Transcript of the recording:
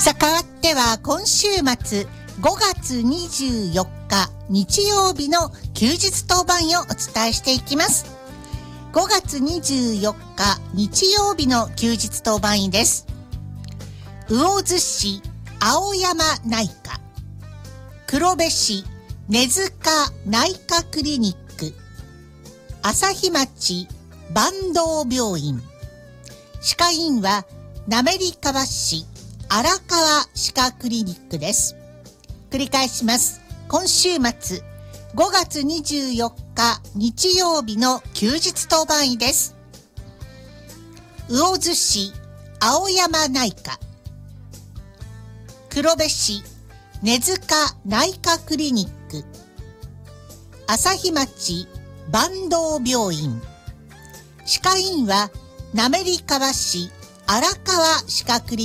さあ変わっては今週末5月24日日曜日の休日当番をお伝えしていきます。5月24日日曜日の休日当番員です。魚津市青山内科、黒部市根塚内科クリニック、朝日町坂東病院、歯科医院は滑川市荒川歯科クリニックです。繰り返します。今週末5月24日日曜日の休日当番医です。魚津市青山内科、黒部市根塚内科クリニック、朝日町坂東病院、歯科医院は滑川市荒川歯科クリニック